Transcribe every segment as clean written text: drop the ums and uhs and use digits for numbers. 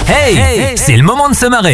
Hey, c'est le moment de se marrer.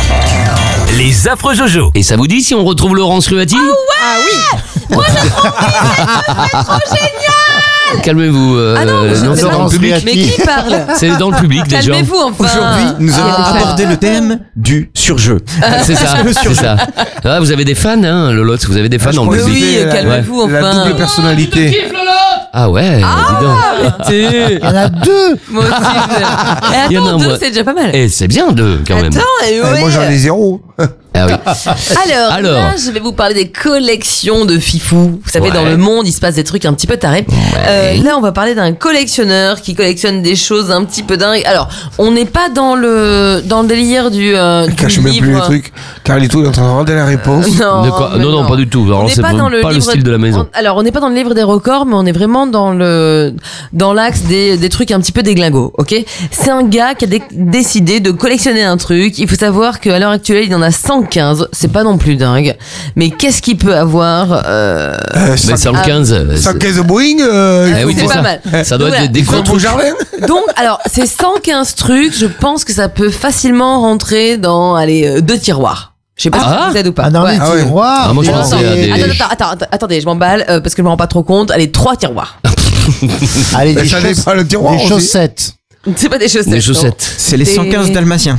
Les affreux Jojo. Et ça vous dit si on retrouve Laurence Ruati? Ah oui. Moi je trouve que c'est trop génial. Calmez-vous. Ah non, c'est dans le public. Mais qui parle? C'est dans le public déjà. Calmez-vous enfin. Aujourd'hui, nous allons aborder le thème du surjeu. C'est ça, c'est ça. Ah, vous avez des fans, hein, Lolotte, vous avez des fans en Oui, public. oui, calmez-vous enfin. La double personnalité. Ah ouais, dis donc. Arrêtez. Il y en a deux. Moi aussi. Et Il y en a attends, un, deux, moi. c'est déjà pas mal. Et c'est bien deux quand même. Attends, et ouais. Moi j'en ai 0. Ah oui. Alors, là, je vais vous parler des collections de fifous. Vous savez, Ouais. dans le monde, il se passe des trucs un petit peu tarés. Là, on va parler d'un collectionneur qui collectionne des choses un petit peu dingues. Alors, on n'est pas dans le délire du Cache même plus les livre. truc. Carlito il est en train de regarder la réponse. Non, De quoi? mais Non, pas du tout. Alors, On n'est c'est pas dans le pas le livre- style de la maison. Alors, on n'est pas dans le livre des records, mais on est vraiment dans l'axe des trucs un petit peu déglingos, ok? C'est un gars qui a décidé de collectionner un truc. Il faut savoir qu'à l'heure actuelle, il en a 115. C'est pas non plus dingue. Mais qu'est-ce qu'il peut avoir? Mais 115. 115 Boeing. Eh oui, c'est c'est pas ça. mal. Ça doit Donc, être des Il faut gros un beau trucs. jardin. Donc, alors, c'est 115 trucs. Je pense que ça peut facilement rentrer dans, allez, 2 tiroirs. Je sais pas Ah. si vous êtes ou pas. Ah, dans Ouais. les Ah ouais. tiroirs. Ah, moi, je mais pensais c'est- à des- Attendez, je m'emballe parce que je me rends pas trop compte. Allez, 3 tiroirs. Allez, des Ça dépend le tiroir des aussi. chaussettes. C'est pas des chaussettes. Des non. chaussettes. C'est les Des- 115 dalmatiens.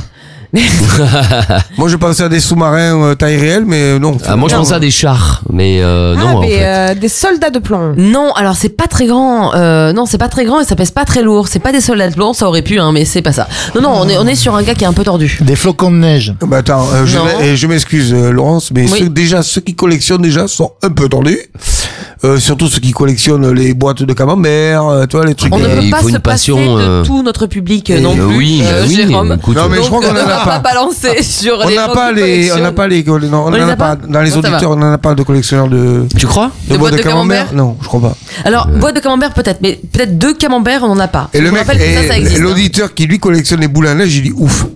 Moi je pensais à des sous-marins taille réelle, mais non. Ah, moi je pensais à des chars, mais non en fait. Des soldats de plomb. Non, alors c'est pas très grand. Non, c'est pas très grand et ça pèse pas très lourd. C'est pas des soldats de plomb, ça aurait pu, hein, mais c'est pas ça. Non, on est sur un gars qui est un peu tordu. Des flocons de neige. Bah attends, Non. je m'excuse Laurence, mais Oui. ceux qui collectionnent déjà sont un peu tendus. Surtout ceux qui collectionnent les boîtes de camembert, tu vois les trucs. On ne peut il pas faut se une passer passion, de tout notre public non plus. oui, Jérôme. écoute, Non, mais je Donc, crois qu'on en on a va pas. balancer sur On les n'a gens pas qui les, collectionnent. on n'a pas les, non, on On les en a a pas. pas Dans les Non, ça va. auditeurs, on n'en a pas de collectionneurs de tu crois? boîtes de camembert. Non, je crois pas. Alors, boîte de camembert peut-être, mais peut-être 2 camemberts, on en a pas. Et Je le vous mec, rappelle que ça et existe. l'auditeur qui lui collectionne les boules à neige, il dit ouf.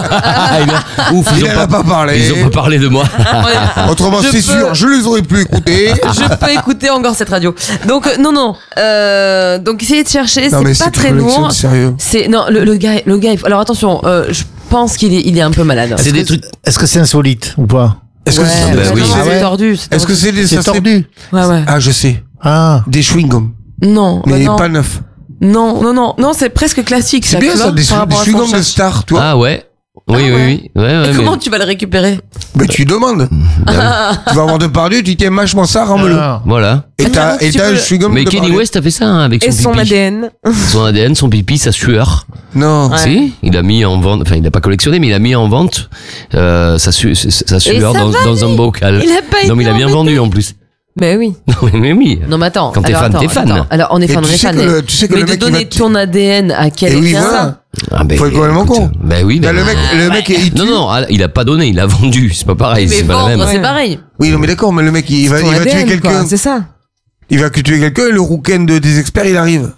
Ouf, Il en a pas parlé. Ils ont pas parlé de moi. Autrement, Je c'est peux- sûr, je les aurais pu écouter. Je peux écouter encore cette radio. Donc non. Donc essayez de chercher, Non, mais c'est pas tu très collectionnes, lourd. sérieux. C'est non le gars. Alors attention, je pense qu'il est un peu malade. C'est des trucs. Est-ce que c'est insolite ou pas? Est-ce que Ouais, c'est, bah non, oui. c'est Ah ouais. tordu. est-ce que c'est des, C'est ça serait- tordu. Ouais. Ah, je sais. Ah. Des chewing-gums. Non, Mais non, pas neufs. non, c'est presque classique. C'est bien tu ça, vois, des par rapport à ce qu'on chewing-gums de cherche. star, tu vois. Ah ouais. Oui. Et Ouais, comment mais- tu vas le récupérer? Mais tu demandes. Tu vas avoir Depardieu, tu dis tiens, mâche-moi ça, rends-le. Ah. Voilà. Et donc, t'as tu un peux- chewing-gum Mais de Kenny Depardieu. West a fait ça hein, avec Et son son pipi. ADN. Son ADN, son pipi, sa sueur. Non. Ouais. Si, il a mis en vente, enfin il n'a pas collectionné, mais il a mis en vente sa sueur ça dans un bocal. Il a pas Non mais il a été bien embêté. vendu en plus. Mais oui. Mais oui. Non mais attends. Quand t'es alors, fan, attends, t'es fan. attends. Alors on est Et fan, on tu est sais fan. que tu sais que Mais le de mec, il donner va ton ADN à Et quelqu'un. oui, voilà. Ah, ben, Faut être complètement écoute, con. Ben oui, Là, mais le mec, il tue. non, il a pas donné, il a vendu. C'est pas pareil, Mais c'est pas la vendre, même. c'est pareil. Oui, non, mais d'accord, mais le mec, il va Ton tuer ADN, quelqu'un. quoi, c'est ça. Il va tuer quelqu'un et le rouquin des experts, il arrive.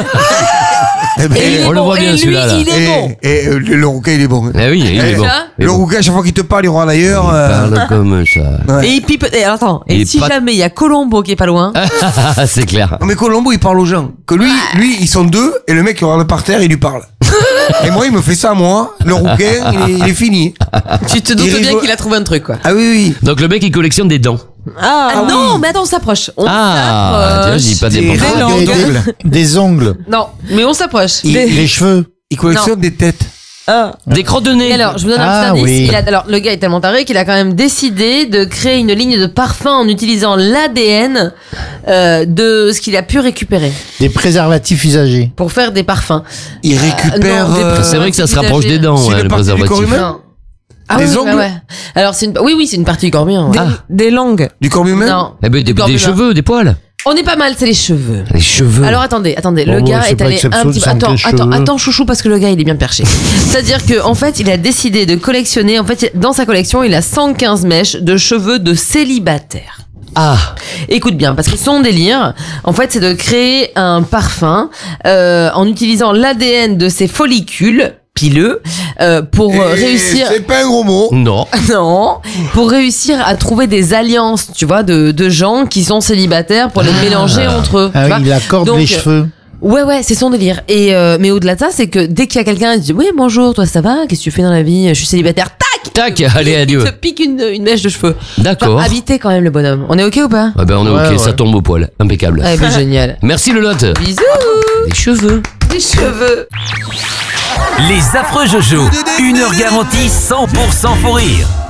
Eh ben, Et il est on le bon, voit bien, et lui, celui-là, là. il est bon. le rouquin, il est bon. Ah oui, il est Eh, bon. ça, Il est Le bon. rouquin, à chaque fois qu'il te parle, il rend ailleurs. Parle comme ça. Ouais. Et il pipe. Et attends. Il Et est si pas- jamais il y a Colombo qui est pas loin. C'est clair. Non, mais Colombo, il parle aux gens. Que lui, ils sont deux, et le mec, il regarde par terre, il lui parle. Et moi, il me fait ça, moi. Le rouquin, il est fini. Tu te doutes Il bien rigole. qu'il a trouvé un truc quoi. Ah oui. Donc le mec il collectionne des dents. Ah, non, mais attends, on s'approche. On Ah, tiens, je dis pas des Des pantalons. langues. Des, ongles. des ongles. Non, mais on s'approche. Les cheveux. Il collectionne des têtes. Des crottes de nez. Et alors, je vous donne un Ah, petit indice. oui. Alors, le gars est tellement taré qu'il a quand même décidé de créer une ligne de parfum en utilisant l'ADN de ce qu'il a pu récupérer Des préservatifs usagés. pour faire des parfums. Il récupère. non, des C'est vrai que ça se rapproche des dents, C'est ouais, une le partie du corps préservatif. humain. Non. Ah Des oui, ongles ouais. Alors, oui, c'est une partie du corps humain. ouais. Des langues. Du corps humain. Non. Eh ben, Du corps des humain. cheveux, des poils. On est pas mal, c'est les cheveux. Les cheveux. Alors attendez, le Bon, gars c'est est pas allé un exceptionnel, petit peu. sans Attends, tes cheveux. attends, chouchou, parce que le gars il est bien perché. C'est-à-dire que en fait, il a décidé de collectionner. En fait, dans sa collection, il a 115 mèches de cheveux de célibataires. Ah. Écoute bien, parce que son délire, en fait, c'est de créer un parfum en utilisant l'ADN de ses follicules pileux pour réussir. C'est pas un gros mot. Non. Non, pour réussir à trouver des alliances, tu vois, de gens qui sont célibataires pour les mélanger entre eux. Ah tu oui, vois. il accorde Donc, les cheveux. Ouais, c'est son délire. Et mais au-delà de ça, c'est que dès qu'il y a quelqu'un qui dit oui bonjour, toi ça va, qu'est-ce que tu fais dans la vie? Je suis célibataire. Tac, allez, Il adieu. te pique une mèche de cheveux. D'accord. Enfin, habité quand même le bonhomme. On est ok ou pas? Ah ben on est ok, Ouais, ça ouais. tombe au poil, impeccable. Ah, ben, génial. Merci le lot. Bisous. Des cheveux. Des cheveux. Les affreux Jojo. 1 heure garantie 100% fou rire.